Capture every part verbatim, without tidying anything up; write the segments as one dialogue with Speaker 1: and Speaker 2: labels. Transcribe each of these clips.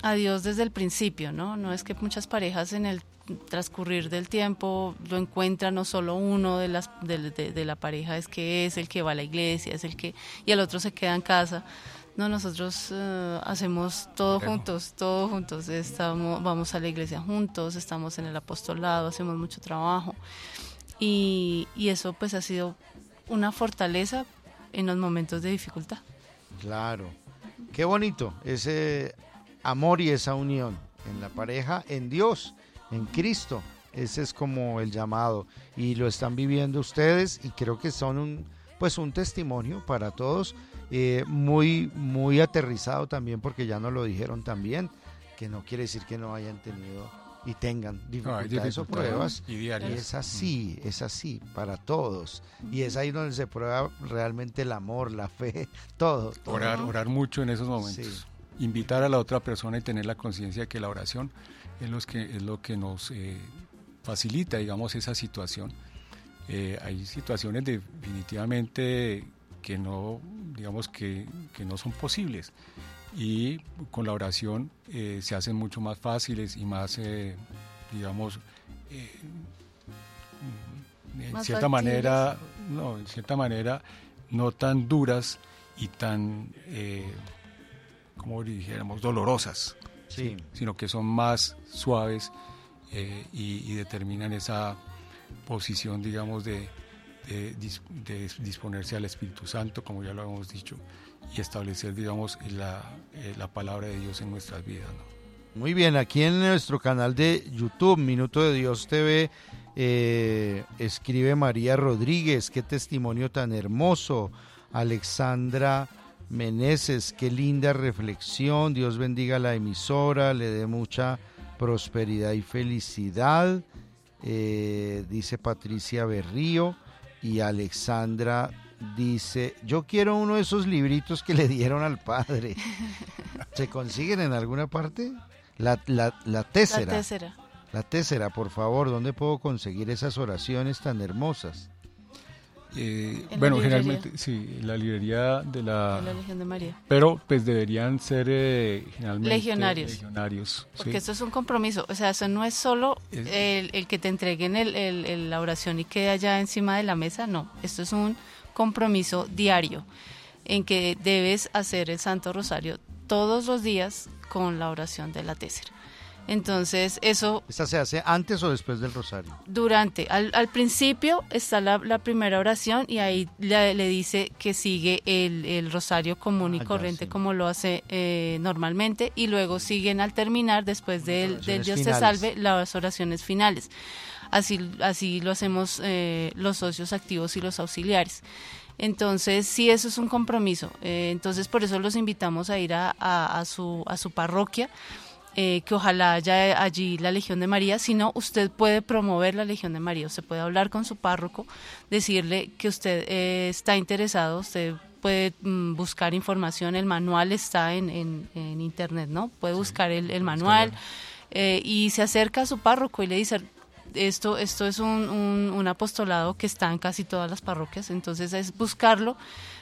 Speaker 1: a Dios desde el principio, ¿no? No es que muchas parejas en el transcurrir del tiempo lo encuentran, no solo uno de las de, de, de la pareja es que es el que va a la iglesia, es el que y el otro se queda en casa. No, nosotros uh, hacemos todo
Speaker 2: Bueno.
Speaker 1: juntos, todo juntos. Estamos, vamos a la iglesia juntos, estamos en el apostolado, hacemos mucho trabajo y, y eso pues ha sido una fortaleza en los momentos de dificultad.
Speaker 3: Claro, qué bonito ese amor y esa unión en la pareja, en Dios, en Cristo. Ese es como el llamado y lo están viviendo ustedes y creo que son un pues un testimonio para todos, eh, muy muy aterrizado también porque ya nos lo dijeron también, que no quiere decir que no hayan tenido y tengan dificultades, no, dificultades o pruebas
Speaker 2: y diarias.
Speaker 3: Y es así, es así para todos y es ahí donde se prueba realmente el amor, la fe, todo, todo.
Speaker 2: Orar, orar mucho en esos momentos, sí. Invitar a la otra persona y tener la conciencia de que la oración es lo que, es lo que nos eh, facilita, digamos, esa situación. Eh, hay situaciones definitivamente que no, digamos que, que no son posibles y con la oración eh, se hacen mucho más fáciles y más, eh, digamos, eh, en
Speaker 1: más
Speaker 2: cierta
Speaker 1: factibles.
Speaker 2: manera, no, en cierta manera no tan duras y tan, eh, como dijéramos, dolorosas,
Speaker 3: sí.
Speaker 2: ¿sí? Sino que son más suaves eh, y, y determinan esa posición, digamos, de, de, de disponerse al Espíritu Santo, como ya lo hemos dicho, y establecer, digamos, la, eh, la palabra de Dios en nuestras vidas, ¿no?
Speaker 3: Muy bien, aquí en nuestro canal de YouTube, Minuto de Dios T V, eh, escribe María Rodríguez, qué testimonio tan hermoso. Alexandra Meneses, qué linda reflexión, Dios bendiga a la emisora, le dé mucha prosperidad y felicidad. Eh, dice Patricia Berrío y Alexandra dice, yo quiero uno de esos libritos que le dieron al padre. ¿Se consiguen en alguna parte? La, la, la tésera.
Speaker 1: La tésera.
Speaker 3: La tésera, por favor, ¿dónde puedo conseguir esas oraciones tan hermosas?
Speaker 2: Eh, bueno, generalmente, sí, la librería de la,
Speaker 1: de la Legión de María.
Speaker 2: Pero pues deberían ser eh, generalmente
Speaker 1: legionarios.
Speaker 2: legionarios
Speaker 1: Porque
Speaker 2: sí.
Speaker 1: esto es un compromiso, o sea, eso no es solo
Speaker 2: es,
Speaker 1: el, el que te entreguen el, el, el, la oración y quede allá encima de la mesa, no, esto es un compromiso diario en que debes hacer el Santo Rosario todos los días con la oración de la tésera. Entonces, eso...
Speaker 3: ¿Esta se hace antes o después del rosario?
Speaker 1: Durante. Al, al principio está la, la primera oración y ahí le, le dice que sigue el, el rosario común y ah, corriente ya, sí. como lo hace eh, normalmente y luego siguen al terminar, después del, del Dios finales. Te salve, las oraciones finales. Así, así lo hacemos eh, los socios activos y los auxiliares. Entonces, sí, eso es un compromiso. Eh, entonces, por eso los invitamos a ir a, a, a, su, a su parroquia, Eh, que ojalá haya allí la Legión de María, si no, usted puede promover la Legión de María, usted puede hablar con su párroco, decirle que usted eh, está interesado, usted puede mm, buscar información, el manual está en, en, en internet, ¿no? Puede sí, buscar el, el manual eh, y se acerca a su párroco y le dice, esto, esto es un, un, un apostolado que está en casi todas las parroquias, entonces es buscarlo.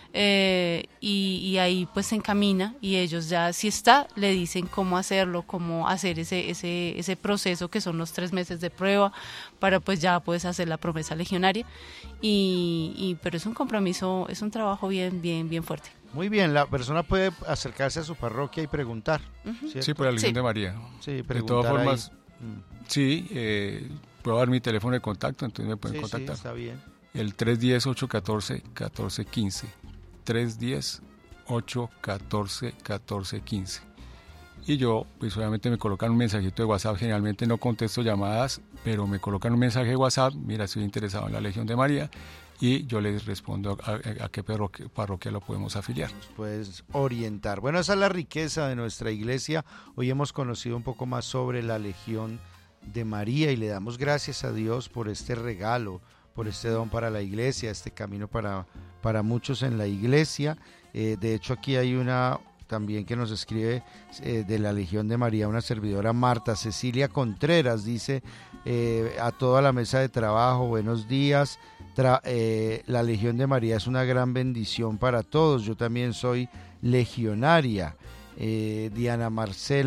Speaker 1: Eh, y, y ahí pues se encamina y ellos ya si está le dicen cómo hacerlo, cómo hacer ese ese ese proceso que son los tres meses de prueba para pues ya puedes hacer la promesa legionaria y, y pero es un compromiso, es un trabajo bien bien bien fuerte.
Speaker 3: Muy bien, la persona puede acercarse a su parroquia y preguntar.
Speaker 2: Uh-huh. Sí, por la Legión sí. de María.
Speaker 3: Sí,
Speaker 2: de todas formas, ahí. sí, eh, puedo dar mi teléfono de contacto, entonces me pueden
Speaker 3: sí,
Speaker 2: contactar.
Speaker 3: Sí, está bien.
Speaker 2: El tres uno cero, ocho uno cuatro, uno cuatro uno cinco. tres uno cero, ocho uno cuatro, uno cuatro uno cinco. Y yo, pues obviamente me colocan un mensajito de WhatsApp, generalmente no contesto llamadas, pero me colocan un mensaje de WhatsApp, mira, estoy interesado en la Legión de María, y yo les respondo a, a, a qué parroquia, parroquia lo podemos afiliar.
Speaker 3: Nos puedes orientar. Bueno, esa es la riqueza de nuestra iglesia. Hoy hemos conocido un poco más sobre la Legión de María y le damos gracias a Dios por este regalo, por este don para la iglesia, este camino para, para muchos en la iglesia. Eh, de hecho, aquí hay una también que nos escribe eh, de la Legión de María, una servidora, Marta Cecilia Contreras, dice eh, a toda la mesa de trabajo, buenos días, Tra- eh, la Legión de María es una gran bendición para todos, yo también soy legionaria. eh, Diana Marcela